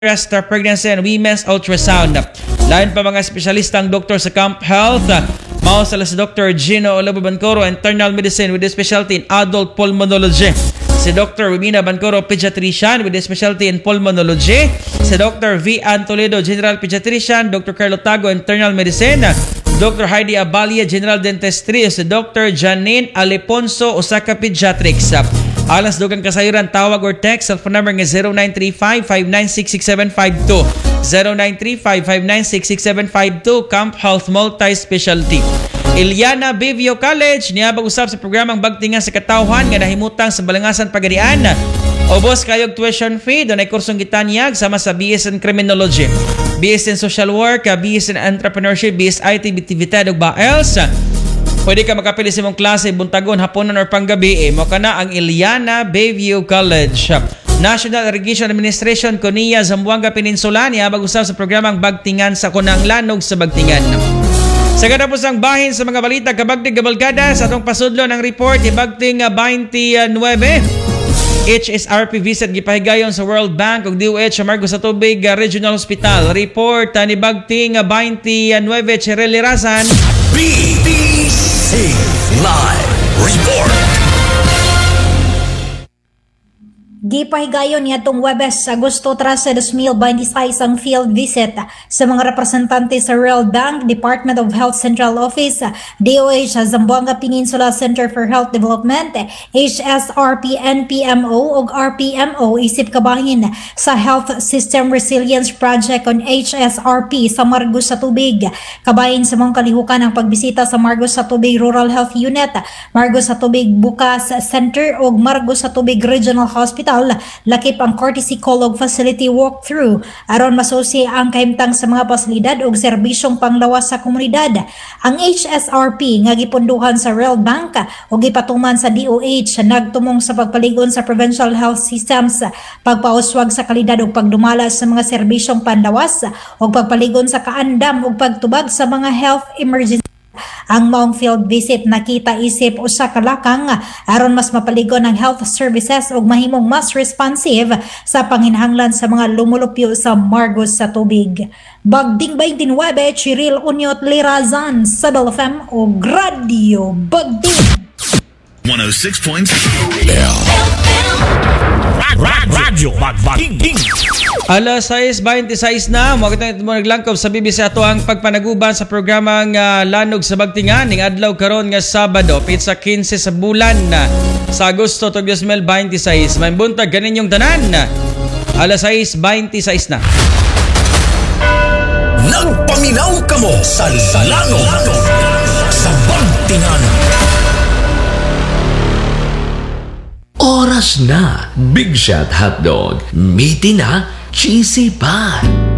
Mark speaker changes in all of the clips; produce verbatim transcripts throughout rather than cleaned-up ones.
Speaker 1: Rest pregnancy and women's ultrasound. Lain pa mga espesyalista ang doktor sa Camp Health. Mao sila si Doctor Gino Olabo Bancoro, internal medicine with a specialty in adult pulmonology. Si Doctor Wimina Bancoro, pediatrician with a specialty in pulmonology. Si Doctor V. Ann Toledo, general pediatrician. Doctor Carlo Tago, internal medicine. Doctor Heidi Abalia, general dentistry. Si Doctor Janine Aleponso, Osaka Pediatrics. Alas dugang kasayuran, tawag or text. Cellphone number nga zero nine three five, five nine six, six seven five two. zero nine three five, five nine six, six seven five two. Camp Health Multi-Specialty. Iliana Bevio College niabag usab sa programang Bagtingan sa Katawhan nga nahimutang sa Balangasan Pagadian. Ubos kayog tuition fee, doon ay kursong gitanyag sama sa B S in Criminology, B S in Social Work, B S in Entrepreneurship, B S I T, B T V T E D ug ba else. Pwede ka makapili sa mong klase, buntagon, haponan or panggabi. Eh, mo ka na ang Iliana Bayview College. National Irrigation Administration, Coniya, Zamboanga Peninsula, niabag usab sa programang Bagtingan sa Kunang Lanog sa Bagtingan. Sa katapos ang bahin sa mga balita, kabagdig gabalgada sa atong pasudlo ng report, ibagting twenty-nine. H S R P visit gipahigayon sa World Bank ug D O H sa Margo sa Tubig Regional Hospital. Report ni bagting twenty-nine Cherel Rasan.
Speaker 2: B B C Live Report.
Speaker 3: Gipahigayon niadtong Huwebes, Agosto thirteen, twenty twenty-six ang field visit sa mga representante sa World Bank, Department of Health Central Office, D O H, Zamboanga Peninsula Center for Health Development, H S R P, N P M O ug R P M O isip kabahin sa Health System Resilience Project on H S R P sa Margos sa Tubig. Kabahin sa mga kalihukan ang pagbisita sa Margos sa Tubig Rural Health Unit, Margos sa Tubig Bukas Center ug Margos sa Tubig Regional Hospital. Lakip ang courtesy call og facility walkthrough aron masusi ang kahimtang sa mga pasilidad ug serbisyong panglawas sa komunidad. Ang H S R P nga gipunduhan sa World Bank ug gipatuman sa D O H nagtumong sa pagpaligon sa provincial health systems, pagpauswag sa kalidad ug pagdumala sa mga serbisyong panlawas ug pagpaligon sa kaandam ug pagtubag sa mga health emergency. Ang maong field visit nakita isip usa ka lakang aron mas mapaligon ang health services ug mahimong mas responsive sa panginahanglan sa mga lumulupyo sa Margos sa Tubig. Bagding twenty-nine, Chiril Unyot Lirazan, Sabel F M o Radio Bagding.
Speaker 2: one oh six point
Speaker 4: Radyo Bagding.
Speaker 1: Alas sais twenty-six na, mo kita mo naglangkob sa B B C ato ang pagpanaguban sa programang uh, Lanog sa Bagtingan ning adlaw karon nga Sabado, pitsa fifteen sa bulan na sa Agosto twenty twenty-six. May buntag ganin yung tanan. Alas sais twenty-six na.
Speaker 2: Nagpaminaw kamo sa Lanog sa Bagtingan. Oras na, Big Shot Hotdog, meaty na, cheesy pa.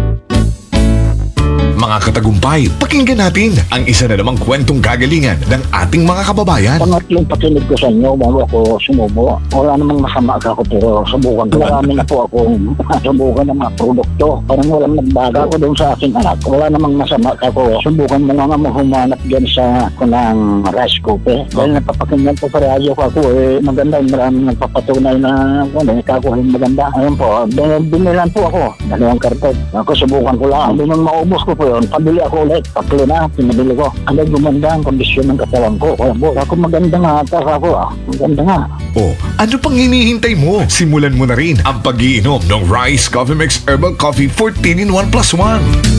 Speaker 2: Mga katagumpay, pakinggan natin ang isa na namang kwentong kagalingan ng ating mga kababayan.
Speaker 5: Pangatlong pakinig ko sa inyo bago ako sumubo. Wala namang masama ako pero subukan ko. Marami na po akong subukan ng mga produkto. Parang walang nagbaga ako doon sa aking anak. Wala namang masama ako. Subukan mo nga nga humanap dyan sa kunang rice cooker. Dahil napapakinggan po sa radyo ko ako eh maganda. Maraming nagpapatunay na ano, ikakuha yung maganda. Ayun po, binilan po ako. Dalawang karton. Ako subukan ko lang. Hindi nang maubos ko po yun. Pabili ako ulit. Tatlo na, pinabili ko. Ano gumanda ang kondisyon ng katawan ko. Kaya po, ako maganda nga ata ako ah. Maganda nga.
Speaker 2: Oh, ano pang hinihintay mo? Simulan mo na rin ang pag-iinom ng Rice Coffee Mix Herbal Coffee fourteen in one plus one.